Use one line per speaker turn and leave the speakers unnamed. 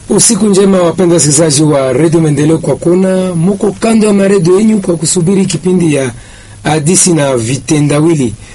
Usiku njema wapenda wasikilizaji wa Radio Maendeleo, kwa kona muko kando ya maredio yenu kwa kusubiri kipindi ya hadithi na vitendawili.